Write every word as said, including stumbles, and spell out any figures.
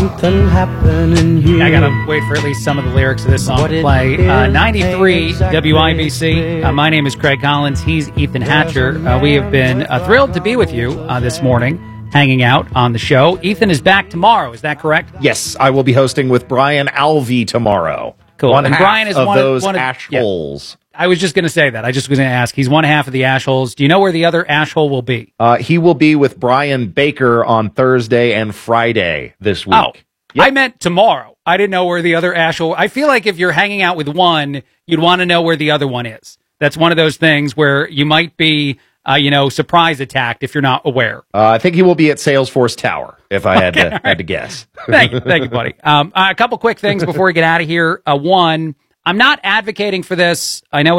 something happening here. I gotta wait for at least some of the lyrics of this song to play. Uh, ninety-three W I B C. Uh, my name is Craig Collins. He's Ethan Hatcher. Uh, we have been uh, thrilled to be with you uh, this morning, hanging out on the show. Ethan is back tomorrow. Is that correct? Yes, I will be hosting with Brian Alvey tomorrow. Cool. One and half Brian is of one those of, one of, ash yeah. holes. I was just going to say that. I just was going to ask. He's one half of the ash holes. Do you know where the other ash hole will be? Uh, he will be with Brian Baker on Thursday and Friday this week. Oh, yep. I meant tomorrow. I didn't know where the other ash hole. I feel like if you're hanging out with one, you'd want to know where the other one is. That's one of those things where you might be, uh, you know, surprise attacked if you're not aware. Uh, I think he will be at Salesforce Tower, if I had, Okay, to, right. had to guess. Thank you, thank you, buddy. Um, a couple quick things before we get out of here. Uh, one, I'm not advocating for this. I know